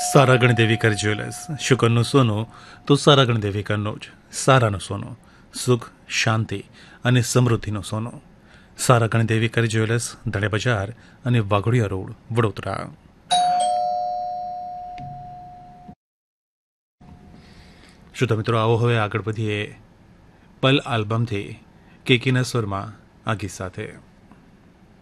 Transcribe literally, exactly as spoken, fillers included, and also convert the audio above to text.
સારા ગણદેવીકર jewellers શુકરનું સોનું તો સારા ગણદેવીકરનું જ. સારાનું સોનું, સુખ, શાંતિ અને સમૃદ્ધિનું સોનું. સારા ગણદેવીકર જ્વેલર્સ, દળે બજાર અને વાઘોડિયા રોડ, વડોદરા. શ્રોતા મિત્રો, આવો હવે આગળ વધીએ પલ આલ્બમથી કેકીના સ્વરમાં આ ગીત સાથે.